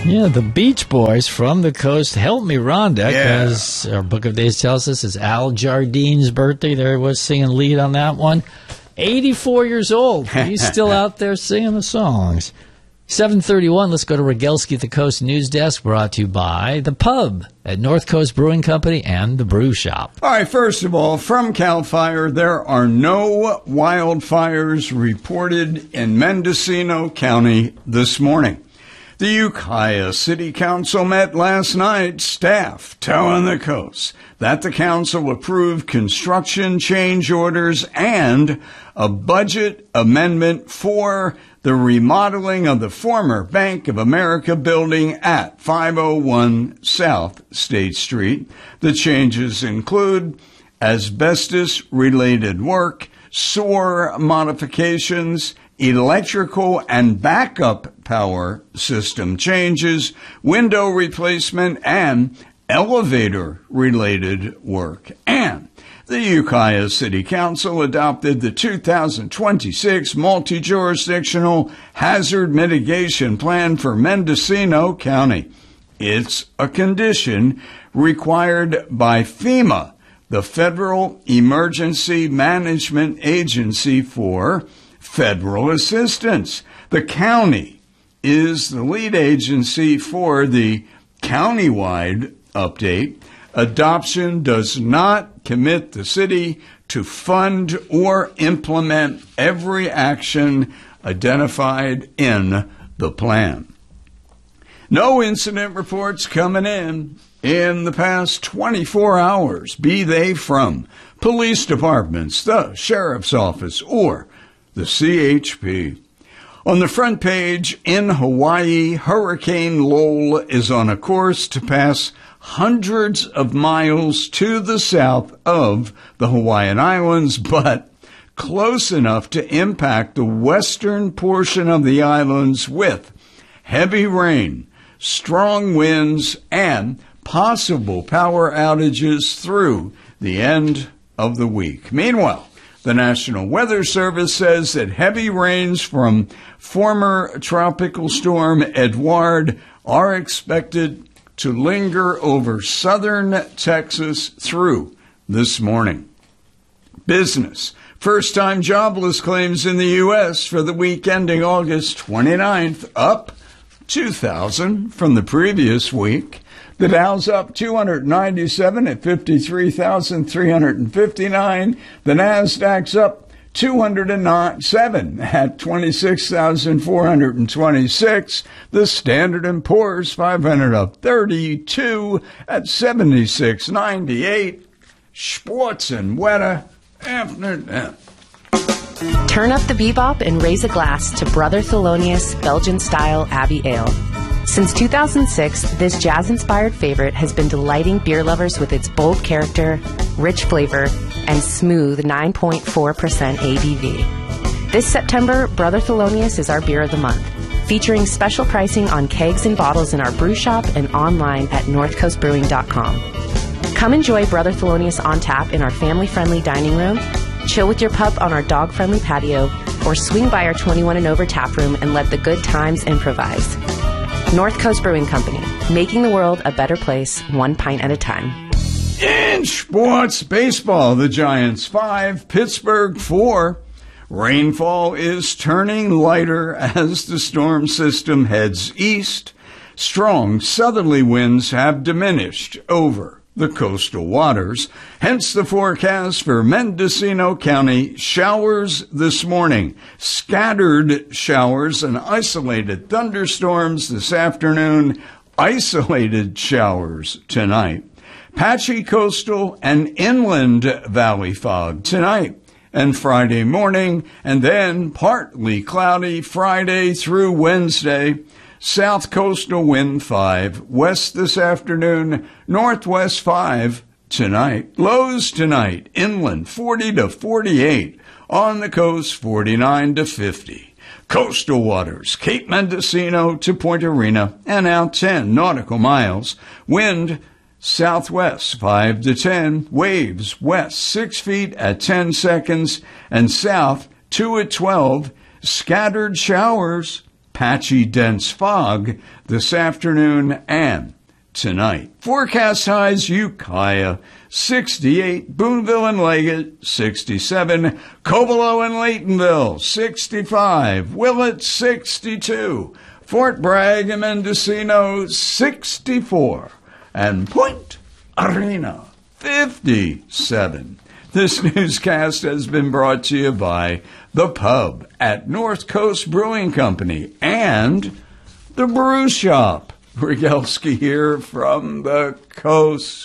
Yeah, the Beach Boys from the coast. Help me, Rhonda, because our Book of Days tells us it's Al Jardine's birthday. There he was singing lead on that one. 84 years old. He's still out there singing the songs. 7:31, let's go to Rogelski at the Coast News Desk, brought to you by The Pub at North Coast Brewing Company and The Brew Shop. All right, first of all, from CAL FIRE, there are no wildfires reported in Mendocino County this morning. The Ukiah City Council met last night, staff telling the Coast that the council approved construction change orders and a budget amendment for the remodeling of the former Bank of America building at 501 South State Street. The changes include asbestos-related work, SOAR modifications, electrical and backup power system changes, window replacement, and elevator-related work. And the Ukiah City Council adopted the 2026 Multi-Jurisdictional Hazard Mitigation Plan for Mendocino County. It's a condition required by FEMA, the Federal Emergency Management Agency for Federal Assistance. The county is the lead agency for the countywide update. Adoption does not commit the city to fund or implement every action identified in the plan. No incident reports coming in the past 24 hours, be they from police departments, the sheriff's office, or the CHP. On the front page, in Hawaii, Hurricane Lowell is on a course to pass hundreds of miles to the south of the Hawaiian Islands, but close enough to impact the western portion of the islands with heavy rain, strong winds, and possible power outages through the end of the week. Meanwhile, the National Weather Service says that heavy rains from former tropical storm Edouard are expected to linger over southern Texas through this morning. Business. First-time jobless claims in the U.S. for the week ending August 29th, up 2,000 from the previous week. The Dow's up 297 at 53,359. The Nasdaq's up 207 at 26,426. The Standard & Poor's 500 up 32 at 7698. Sports and weather afternoon. Turn up the bebop and raise a glass to Brother Thelonious Belgian-style Abbey Ale. Since 2006, this jazz-inspired favorite has been delighting beer lovers with its bold character, rich flavor, and smooth 9.4% ABV. This September, Brother Thelonious is our beer of the month, featuring special pricing on kegs and bottles in our brew shop and online at northcoastbrewing.com. Come enjoy Brother Thelonious on tap in our family-friendly dining room, chill with your pup on our dog-friendly patio, or swing by our 21 and over tap room and let the good times improvise. North Coast Brewing Company, making the world a better place, one pint at a time. In sports, baseball, the Giants 5, Pittsburgh 4. Rainfall is turning lighter as the storm system heads east. Strong southerly winds have diminished over the coastal waters. Hence the forecast for Mendocino County: showers this morning, scattered showers and isolated thunderstorms this afternoon, isolated showers tonight. Patchy coastal and inland valley fog tonight and Friday morning, and then partly cloudy Friday through Wednesday. South coastal wind 5, west this afternoon, northwest 5 tonight. Lows tonight, inland 40 to 48, on the coast 49 to 50. Coastal waters, Cape Mendocino to Point Arena, and out 10 nautical miles. Wind southwest 5 to 10, waves west 6 feet at 10 seconds, and south 2 at 12. Scattered showers patchy dense fog this afternoon and tonight. Forecast highs: Ukiah 68, Boonville and Leggett 67, Cobolo and Laytonville 65, Willett 62, Fort Bragg and Mendocino 64, and Point Arena 57. This newscast has been brought to you by The Pub at North Coast Brewing Company and The Brew Shop. Rygelski here from the coast.